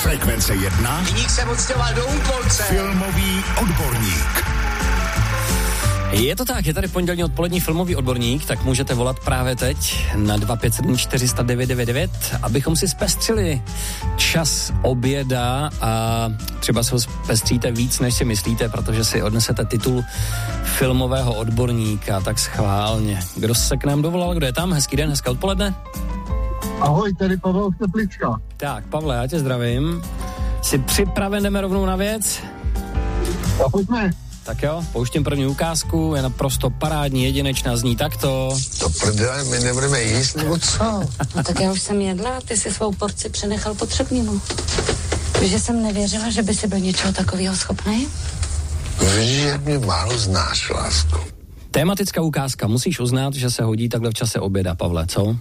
Frekvence 1. Viník se odstěhoval do Úpolce. Filmový odborník. Je to tak, je tady pondělní odpolední filmový odborník, tak můžete volat právě teď na 257 400 999, abychom si zpestřili čas oběda a třeba se ho zpestříte víc, než si myslíte, protože si odnesete titul filmového odborníka, tak schválně. Kdo se k nám dovolal, kdo je tam? Hezký den, hezké odpoledne. Ahoj, tady Pavel Teplička. Tak, Pavle, já tě zdravím. Jsi připraven, jdeme rovnou na věc? A pojďme. Tak jo, pouštím první ukázku, je naprosto parádní, jedinečná, zní takto. To prdele, my nebudeme jíst, nebo co? No tak já už jsem jedla, ty si svou porci přenechal potřebnému. Že jsem nevěřila, že by si byl něčeho takového schopný. Víš, jak mě málo znáš, lásku. Tématická ukázka, musíš uznat, že se hodí takhle v čase oběda, Pavle, co?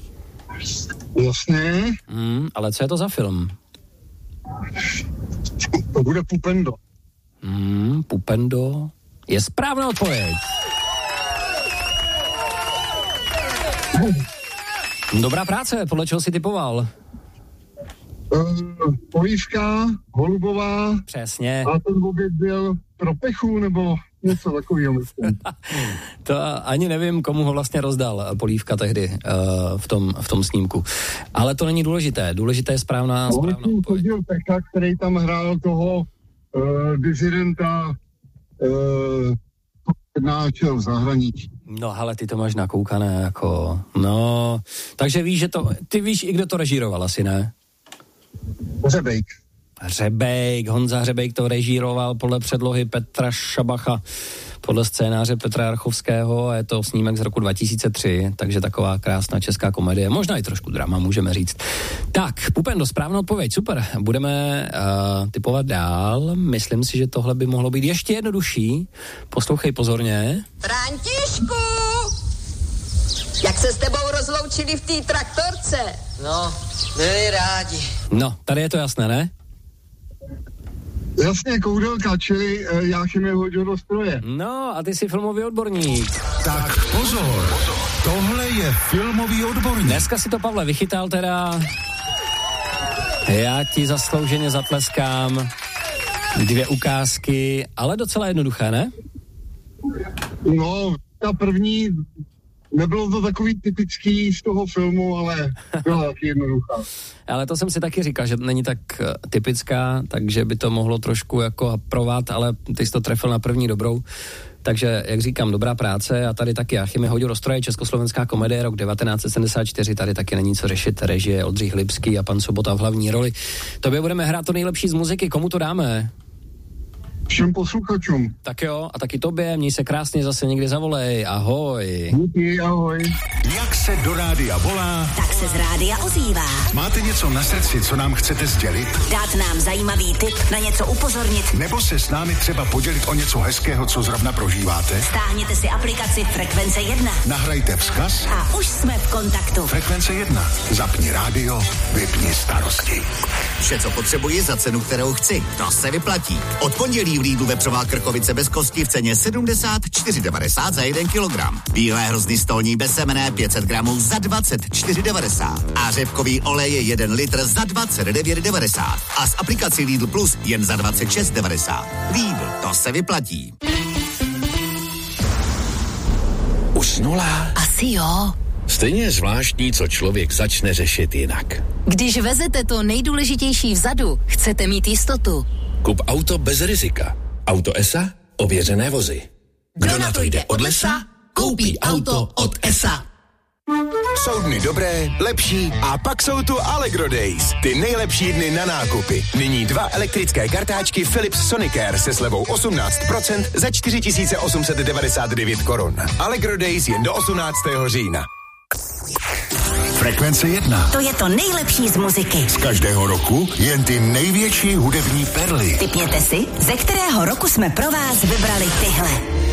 Jasně. Ale co je to za film? To bude Pupendo. Pupendo je správná odpověď. Dobrá práce, podle čeho jsi typoval? Polívka, Holubová. Přesně. A ten oběd byl pro pechu, nebo něco takového, myslím. To ani nevím, komu ho vlastně rozdal Polívka tehdy v tom snímku. Ale to není důležité. Důležité je správná odpověď. Chodil Pecha, který tam hrál toho disidenta jednáčel v zahraničí. No, ale ty to máš nakoukané, jako, no, takže víš, že to, ty víš i kdo to režíroval, asi ne? Řebejk, Honza Řebejk to režíroval podle předlohy Petra Šabacha, podle scénáře Petra Jarchovského a je to snímek z roku 2003, takže taková krásná česká komedie, možná i trošku drama, můžeme říct. Tak, Pupendo, správná odpověď, super, budeme tipovat dál, myslím si, že tohle by mohlo být ještě jednodušší, poslouchej pozorně. Františku, jak se s tebou rozloučili v té traktorce? No, byli rádi. No, tady je to jasné, ne? Jasně, Koudelka, čili Jáchym je hodil do stroje. No, a ty jsi filmový odborník. Tak pozor, tohle je filmový odborník. Dneska si to, Pavle, vychytal teda. Já ti zaslouženě zatleskám. 2 ukázky, ale docela jednoduché, ne? No, ta první, nebylo to takový typický z toho filmu, ale byla taky jednoduchá. Ale to jsem si taky říkal, že není tak typická, takže by to mohlo trošku jako haprovat, ale ty jsi to trefil na první dobrou. Takže, jak říkám, dobrá práce a tady taky Jáchym je hodil do stroje, československá komedie, rok 1974, tady taky není co řešit, režie Oldřich Lipský a pan Sobota v hlavní roli. Tobě budeme hrát to nejlepší z muziky, komu to dáme? Všem posluchačům. Tak jo, a taky tobě, měj se krásně, zase někdy zavolej, ahoj. Díky, ahoj. Jak se do rádia volá? Tak se z rádia ozývá. Máte něco na srdci, co nám chcete sdělit? Dát nám zajímavý tip, na něco upozornit. Nebo se s námi třeba podělit o něco hezkého, co zrovna prožíváte? Stáhněte si aplikaci Frekvence 1. Nahrajte vzkaz A už jsme v kontaktu. Frekvence 1. Zapni rádio, vypni starosti. Vše, co potřebuji za cenu, kterou chci, to se vyplatí. Od pondělí v Lidlu vepřová krkovice bez kosti v ceně 74,90 za 1 kilogram. Bílé hrozny stolní bez semene 500 gramů za 24,90. A řepkový olej je 1 litr za 29,90. A s aplikací Lidl Plus jen za 26,90. Lidl, to se vyplatí. Usnula? Asi jo. Stejně je zvláštní, co člověk začne řešit jinak. Když vezete to nejdůležitější vzadu, chcete mít jistotu. Kup auto bez rizika. Auto ESA, ověřené vozy. Kdo na to jde od lesa, koupí auto od ESA. Jsou dny dobré, lepší a pak jsou tu Allegro Days. Ty nejlepší dny na nákupy. Nyní 2 elektrické kartáčky Philips Sonicare se slevou 18% za 4899 korun. Allegro Days jen do 18. října. Frekvence 1. To je to nejlepší z muziky. Z každého roku jen ty největší hudební perly. Tipněte si, ze kterého roku jsme pro vás vybrali tyhle.